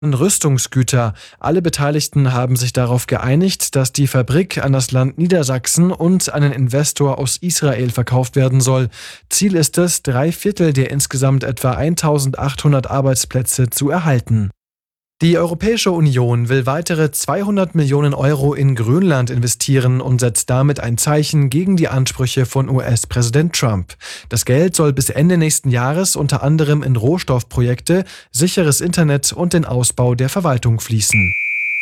Rüstungsgüter. Alle Beteiligten haben sich darauf geeinigt, dass die Fabrik an das Land Niedersachsen und an einen Investor aus Israel verkauft werden soll. Ziel ist es, 3/4 der insgesamt etwa 1.800 Arbeitsplätze zu erhalten. Die Europäische Union will weitere 200 Millionen Euro in Grönland investieren und setzt damit ein Zeichen gegen die Ansprüche von US-Präsident Trump. Das Geld soll bis Ende nächsten Jahres unter anderem in Rohstoffprojekte, sicheres Internet und den Ausbau der Verwaltung fließen.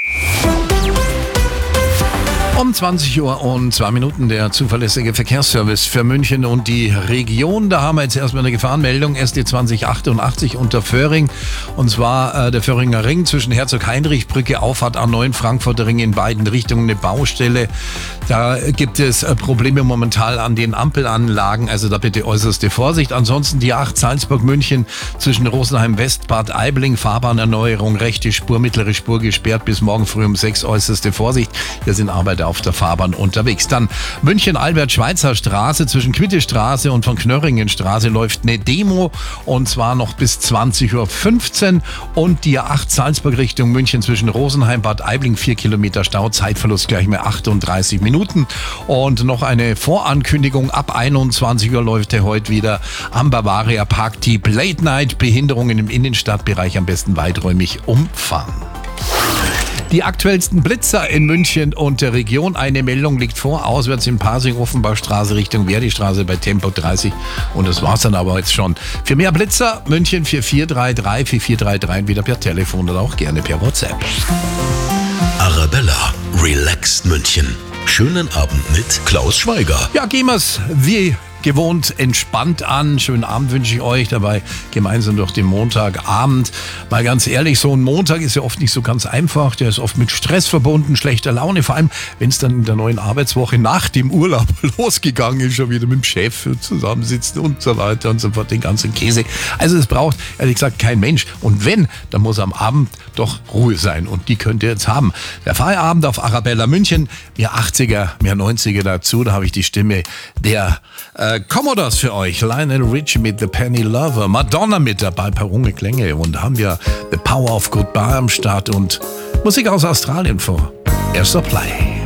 Um 20 Uhr und 2 Minuten der zuverlässige Verkehrsservice für München und die Region. Da haben wir jetzt erstmal eine Gefahrenmeldung, SD 2088 unter Föhring. Und zwar der Föhringer Ring zwischen Herzog-Heinrich-Brücke, Auffahrt A9, Frankfurter Ring in beiden Richtungen, eine Baustelle. Da gibt es Probleme momentan an den Ampelanlagen, also da bitte äußerste Vorsicht. Ansonsten die 8 Salzburg-München zwischen Rosenheim-West, Bad Aibling, Fahrbahnerneuerung, rechte Spur, mittlere Spur gesperrt bis morgen früh um 6, äußerste Vorsicht. Hier sind Arbeiter auf der Fahrbahn unterwegs. Dann München-Albert-Schweitzer-Straße zwischen Quittestraße und von Knörringenstraße läuft eine Demo und zwar noch bis 20.15 Uhr. Und die A8 Salzburg Richtung München zwischen Rosenheim, Bad Aibling 4 Kilometer Stau, Zeitverlust gleich mal 38 Minuten. Und noch eine Vorankündigung, ab 21 Uhr läuft er heute wieder am Bavaria Park Typ Late Night. Behinderungen im Innenstadtbereich am besten weiträumig umfahren. Die aktuellsten Blitzer in München und der Region. Eine Meldung liegt vor, auswärts in Pasing, Offenbachstraße Richtung Verdi-Straße bei Tempo 30. Und das war's dann aber jetzt schon. Für mehr Blitzer, München 4433, 4433, wieder per Telefon oder auch gerne per WhatsApp. Arabella, relaxed München. Schönen Abend mit Klaus Schweiger. Ja, gehen wir's wie gewohnt entspannt an. Schönen Abend wünsche ich euch dabei gemeinsam durch den Montagabend. Mal ganz ehrlich, so ein Montag ist ja oft nicht so ganz einfach. Der ist oft mit Stress verbunden, schlechter Laune, vor allem wenn es dann in der neuen Arbeitswoche nach dem Urlaub losgegangen ist, schon wieder mit dem Chef zusammensitzen und so weiter und so fort, den ganzen Käse. Also es braucht ehrlich gesagt kein Mensch. Und wenn, dann muss am Abend doch Ruhe sein und die könnt ihr jetzt haben. Der Feierabend auf Arabella München, mehr 80er, mehr 90er dazu, da habe ich die Stimme der Commodores für euch. Lionel Richie mit The Penny Lover, Madonna mit dabei, ein paar runge Klänge und haben wir The Power of Goodbye am Start und Musik aus Australien vor. Erster Play.